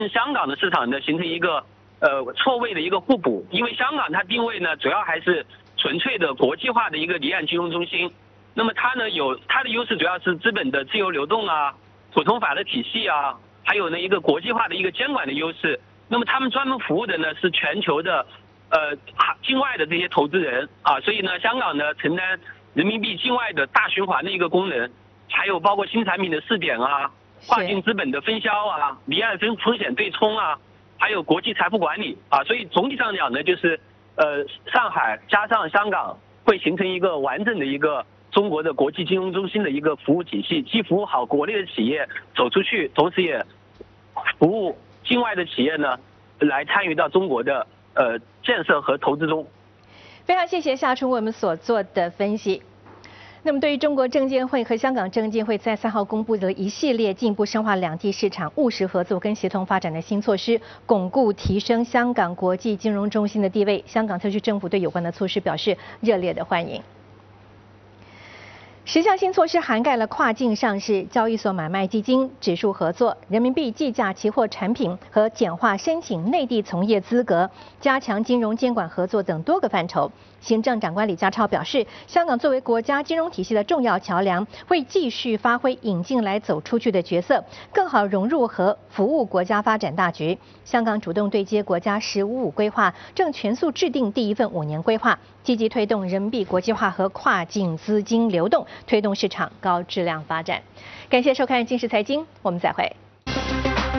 香港的市场呢形成一个错位的一个互补，因为香港它定位呢主要还是纯粹的国际化的一个离岸金融中心，那么它呢有它的优势主要是资本的自由流动啊、普通法的体系啊，还有呢一个国际化的一个监管的优势。那么他们专门服务的呢是全球的境外的这些投资人啊，所以呢香港呢承担人民币境外的大循环的一个功能，还有包括新产品的试点啊、跨境资本的分销啊、离岸风险对冲啊，还有国际财富管理啊，所以总体上讲呢，就是上海加上香港会形成一个完整的一个中国的国际金融中心的一个服务体系，既服务好国内的企业走出去，同时也服务境外的企业呢，来参与到中国的建设和投资中。 非常谢谢夏春为我们所做的分析。那么，对于中国证监会和香港证监会在3号公布的一系列进一步深化两地市场务实合作跟协同发展的新措施，巩固提升香港国际金融中心的地位，香港特区政府对有关的措施表示热烈的欢迎。10项新措施涵盖了跨境上市、交易所买卖基金、指数合作、人民币计价期货产品和简化申请内地从业资格、加强金融监管合作等多个范畴。行政长官李家超表示，香港作为国家金融体系的重要桥梁，会继续发挥引进来走出去的角色，更好融入和服务国家发展大局。香港主动对接国家“15+5”规划，正全速制定第一份5年规划，积极推动人民币国际化和跨境资金流动，推动市场高质量发展。感谢收看《今时财经》，我们再会。